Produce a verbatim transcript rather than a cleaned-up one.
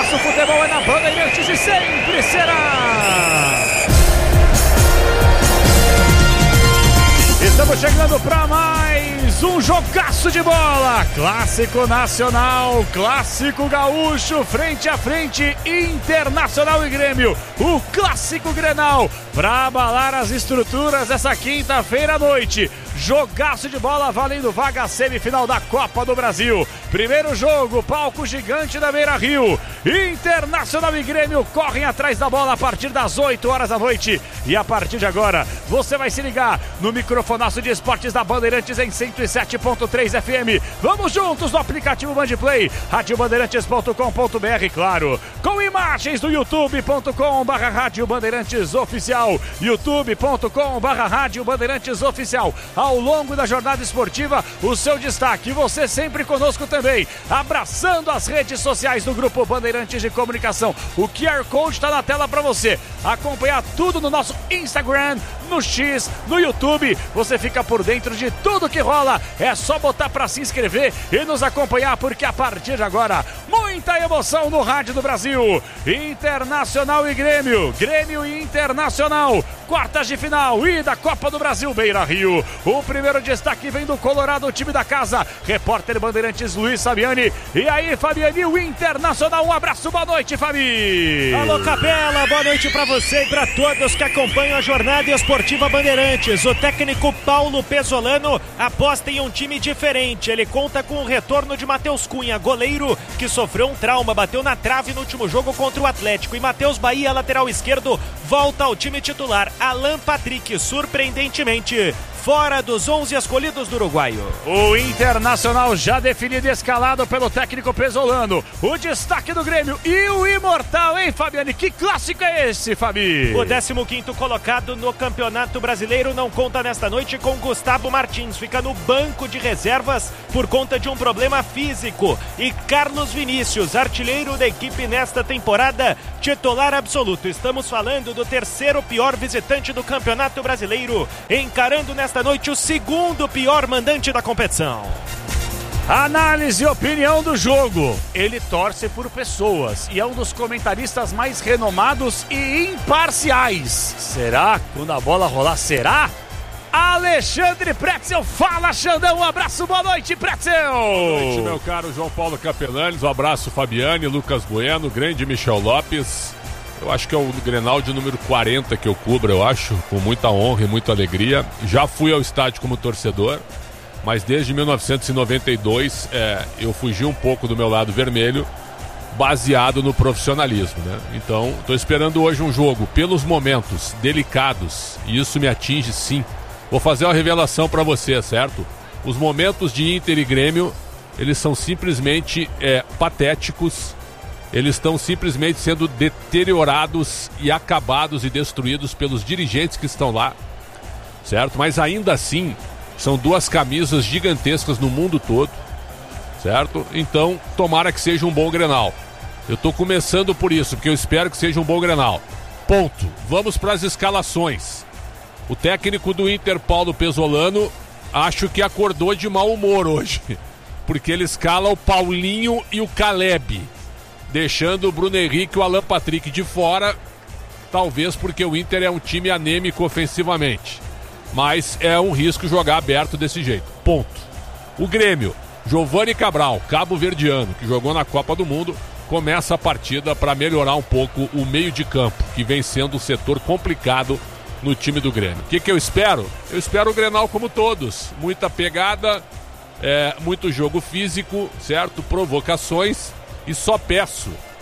nosso futebol é na Bandeirantes e sempre será. Estamos chegando para mais um jogaço de bola. Clássico nacional, clássico gaúcho, frente a frente, Internacional e Grêmio. O clássico Grenal para abalar as estruturas essa quinta-feira à noite. Jogaço de bola valendo vaga semifinal da Copa do Brasil. Primeiro jogo, palco gigante da Beira-Rio. Internacional e Grêmio correm atrás da bola a partir das oito horas da noite. E a partir de agora, você vai se ligar no microfonaço de esportes da Bandeirantes em cento e sete ponto três F M. Vamos juntos no aplicativo Bandplay, rádio bandeirantes ponto com ponto b r, claro, com imagens do youtube ponto com barra rádio bandeirantes oficial, youtube ponto com barra rádio bandeirantes oficial. Ao longo da jornada esportiva, o seu destaque, você sempre conosco também, abraçando as redes sociais do Grupo Bandeirantes de Comunicação. O Q R Code está na tela para você acompanhar tudo no nosso Instagram, no X, no YouTube. Você fica por dentro de tudo que rola. É só botar para se inscrever e nos acompanhar, porque a partir de agora, muita emoção no Rádio do Brasil. Internacional e Grêmio, Grêmio e Internacional, quartas de final e da Copa do Brasil, Beira-Rio. O primeiro destaque vem do Colorado, o time da casa, repórter Bandeirantes Luiz Fabiani. E aí, Fabiani, o Internacional, um abraço, boa noite, Fabi. Alô, Capela, boa noite para você e para todos que acompanham a jornada esportiva Bandeirantes. O técnico Paulo Pesolano aposta em um time diferente. Ele conta com o retorno de Matheus Cunha, goleiro que sofreu um trauma, bateu na trave no último jogo contra o Atlético. E Matheus Bahia, lateral esquerdo, volta ao time titular. Alan Patrick, surpreendentemente, fora dos onze escolhidos do uruguaio. O Internacional já definido e escalado pelo técnico Pesolano. O destaque do Grêmio e o imortal, hein, Fabiane? Que clássico é esse, Fabi? O décimo quinto colocado no Campeonato Brasileiro não conta nesta noite com Gustavo Martins. Fica no banco de reservas por conta de um problema físico. E Carlos Vinícius, artilheiro da equipe nesta temporada, titular absoluto. Estamos falando do terceiro pior visitante do Campeonato Brasileiro, encarando nesta noite o segundo pior mandante da competição. Análise e opinião do jogo. Ele torce por pessoas e é um dos comentaristas mais renomados e imparciais. Será? Quando a bola rolar, será? Alexandre Pretzel, fala, Xandão, um abraço, boa noite, Pretzel. Boa noite, meu caro João Paulo Capelanes, um abraço, Fabiane, Lucas Bueno, grande Michel Lopes. Eu acho que é o Grenal de número quarenta que eu cubro, eu acho, com muita honra e muita alegria. Já fui ao estádio como torcedor, mas desde mil novecentos e noventa e dois é, eu fugi um pouco do meu lado vermelho, baseado no profissionalismo, né? Então, estou esperando hoje um jogo, pelos momentos delicados, e isso me atinge sim. Vou fazer uma revelação para você, certo? Os momentos de Inter e Grêmio, eles são simplesmente é, patéticos. Eles estão simplesmente sendo deteriorados e acabados e destruídos pelos dirigentes que estão lá, certo? Mas ainda assim, são duas camisas gigantescas no mundo todo, certo? Então, tomara que seja um bom Grenal. Eu estou começando por isso, porque eu espero que seja um bom Grenal. Ponto. Vamos para as escalações. O técnico do Inter, Paulo Pesolano, acho que acordou de mau humor hoje, porque ele escala o Paulinho e o Caleb, deixando o Bruno Henrique e o Alan Patrick de fora, talvez porque o Inter é um time anêmico ofensivamente. Mas é um risco jogar aberto desse jeito. Ponto. O Grêmio, Giovani Cabral, cabo-verdiano, que jogou na Copa do Mundo, começa a partida para melhorar um pouco o meio de campo, que vem sendo um setor complicado no time do Grêmio. O que, que eu espero? Eu espero o Grenal como todos. Muita pegada, é, muito jogo físico, certo? Provocações. E só peço